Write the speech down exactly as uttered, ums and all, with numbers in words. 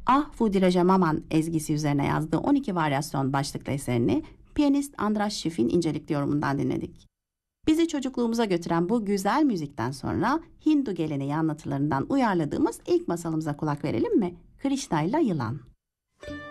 Ah Fudile Maman ezgisi üzerine yazdığı on iki varyasyon başlıklı eserini piyanist Andras Schiff'in incelikli yorumundan dinledik. Bizi çocukluğumuza götüren bu güzel müzikten sonra Hindu geleneği anlatılarından uyarladığımız ilk masalımıza kulak verelim mi? Krishna ile Yılan.